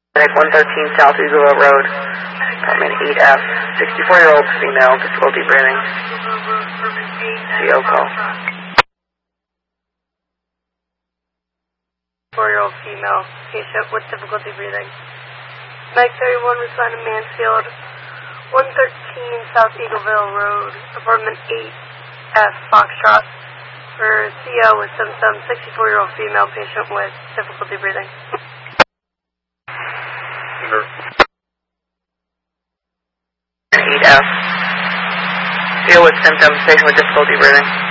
113 South Eagleville Road, apartment 8F, 64-year-old female, difficulty breathing. CO call. 4-year-old female, patient with difficulty breathing. Mag 31 respond to Mansfield, 113 South Eagleville Road, apartment 8F, Foxtrot, for CO with symptoms, 64-year-old female patient with difficulty breathing. 8F, CO with symptoms, patient with difficulty breathing.